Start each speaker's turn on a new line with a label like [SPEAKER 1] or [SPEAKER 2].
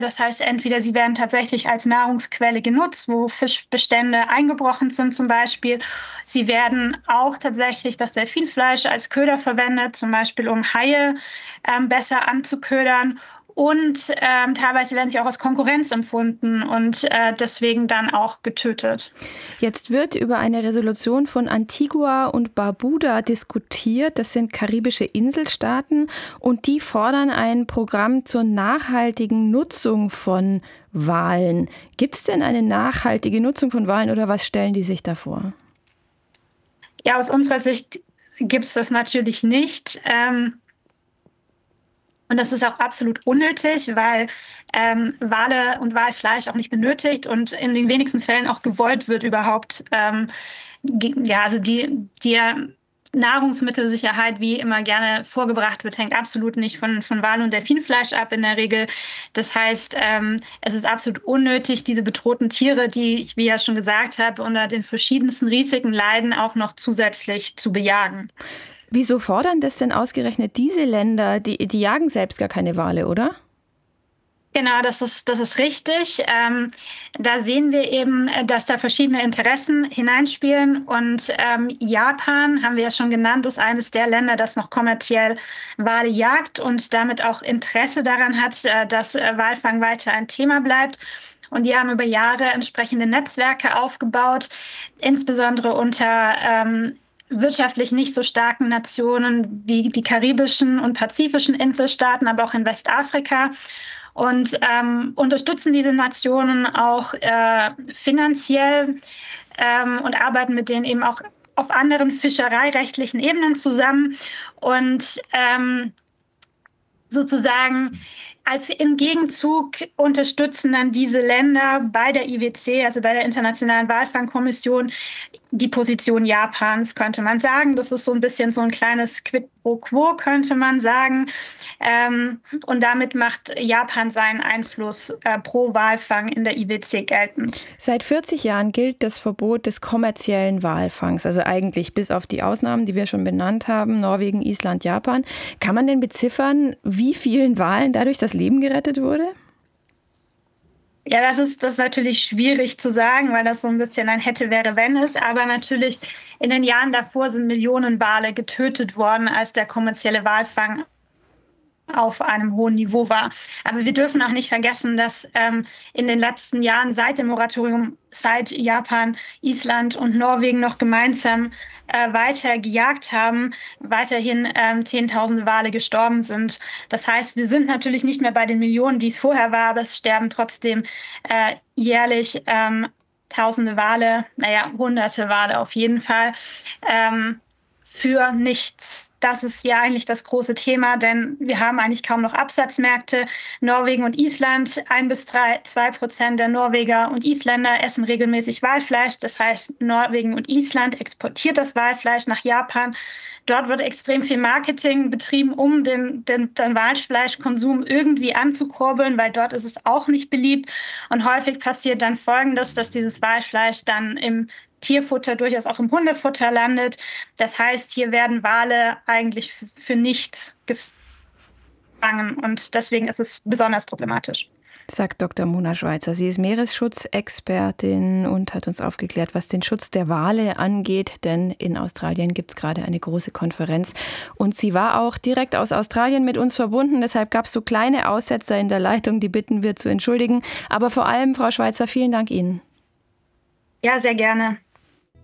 [SPEAKER 1] Das heißt, entweder sie werden tatsächlich als Nahrungsquelle genutzt, wo Fischbestände eingebrochen sind zum Beispiel. Sie werden auch tatsächlich das Delfinfleisch als Köder verwendet, zum Beispiel um Haie besser anzuködern. Und teilweise werden sie auch als Konkurrenz empfunden und deswegen dann auch getötet.
[SPEAKER 2] Jetzt wird über eine Resolution von Antigua und Barbuda diskutiert. Das sind karibische Inselstaaten und die fordern ein Programm zur nachhaltigen Nutzung von Walen. Gibt es denn eine nachhaltige Nutzung von Walen oder was stellen die sich da vor?
[SPEAKER 1] Ja, aus unserer Sicht gibt es das natürlich nicht. Und das ist auch absolut unnötig, weil Wale und Walfleisch auch nicht benötigt und in den wenigsten Fällen auch gewollt wird überhaupt. Also die Nahrungsmittelsicherheit, wie immer gerne vorgebracht wird, hängt absolut nicht von Wal- und Delfinfleisch ab in der Regel. Das heißt, es ist absolut unnötig, diese bedrohten Tiere, die ich, wie ja schon gesagt habe, unter den verschiedensten Risiken leiden, auch noch zusätzlich zu bejagen.
[SPEAKER 2] Wieso fordern das denn ausgerechnet diese Länder? Die jagen selbst gar keine Wale, oder?
[SPEAKER 1] Genau, das ist richtig. Da sehen wir eben, dass da verschiedene Interessen hineinspielen. Und Japan, haben wir ja schon genannt, ist eines der Länder, das noch kommerziell Wale jagt und damit auch Interesse daran hat, dass Walfang weiter ein Thema bleibt. Und die haben über Jahre entsprechende Netzwerke aufgebaut, insbesondere unter wirtschaftlich nicht so starken Nationen wie die karibischen und pazifischen Inselstaaten, aber auch in Westafrika. Und unterstützen diese Nationen auch finanziell und arbeiten mit denen eben auch auf anderen fischereirechtlichen Ebenen zusammen. Und sozusagen als im Gegenzug unterstützen dann diese Länder bei der IWC, also bei der Internationalen Walfangkommission, die Position Japans, könnte man sagen. Das ist so ein bisschen so ein kleines Quid pro quo, könnte man sagen. Und damit macht Japan seinen Einfluss pro Walfang in der IWC geltend.
[SPEAKER 2] Seit 40 Jahren gilt das Verbot des kommerziellen Walfangs, also eigentlich bis auf die Ausnahmen, die wir schon benannt haben, Norwegen, Island, Japan. Kann man denn beziffern, wie vielen Walen dadurch das Leben gerettet wurde?
[SPEAKER 1] Ja, das ist natürlich schwierig zu sagen, weil das so ein bisschen ein hätte, wäre, wenn ist. Aber natürlich in den Jahren davor sind Millionen Wale getötet worden, als der kommerzielle Walfang auf einem hohen Niveau war. Aber wir dürfen auch nicht vergessen, dass in den letzten Jahren seit dem Moratorium, seit Japan, Island und Norwegen noch gemeinsam weiter gejagt haben, weiterhin Zehntausende Wale gestorben sind. Das heißt, wir sind natürlich nicht mehr bei den Millionen, die es vorher war, aber es sterben trotzdem jährlich Tausende Wale, Hunderte Wale auf jeden Fall, für nichts. Das ist ja eigentlich das große Thema, denn wir haben eigentlich kaum noch Absatzmärkte. Norwegen und Island, 1-2% der Norweger und Isländer essen regelmäßig Walfleisch. Das heißt, Norwegen und Island exportiert das Walfleisch nach Japan. Dort wird extrem viel Marketing betrieben, um den Walfleischkonsum irgendwie anzukurbeln, weil dort ist es auch nicht beliebt. Und häufig passiert dann Folgendes, dass dieses Walfleisch dann im Tierfutter, durchaus auch im Hundefutter landet. Das heißt, hier werden Wale eigentlich für nichts gefangen und deswegen ist es besonders problematisch.
[SPEAKER 2] Sagt Dr. Mona Schweizer. Sie ist Meeresschutzexpertin und hat uns aufgeklärt, was den Schutz der Wale angeht, denn in Australien gibt es gerade eine große Konferenz und sie war auch direkt aus Australien mit uns verbunden, deshalb gab es so kleine Aussetzer in der Leitung, die bitten wir zu entschuldigen, aber vor allem, Frau Schweizer, vielen Dank Ihnen.
[SPEAKER 1] Ja, sehr gerne.